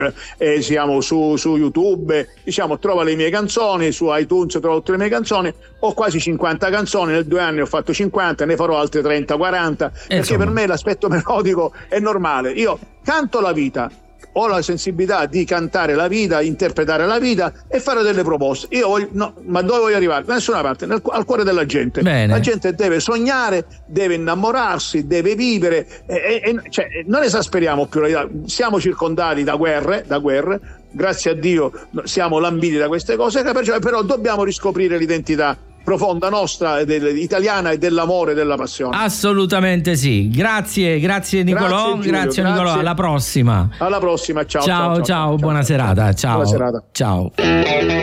siamo su YouTube, diciamo, trova le mie canzoni, su iTunes trova tutte le mie canzoni, ho quasi 50 canzoni, nel 2 anni ho fatto 50, ne farò altre 30-40, perché per me l'aspetto melodico è normale, io canto la vita, ho la sensibilità di cantare la vita, interpretare la vita e fare delle proposte. Io voglio, no, ma dove voglio arrivare? Da nessuna parte, al cuore della gente. Bene. La gente deve sognare, deve innamorarsi, deve vivere, cioè, non esasperiamo più la vita. Siamo circondati da guerre, grazie a Dio siamo lambiti da queste cose, però dobbiamo riscoprire l'identità profonda nostra, italiana, e dell'amore e della passione. Assolutamente sì. Grazie Nicolò, grazie Nicolò, alla prossima, ciao, buona serata, ciao.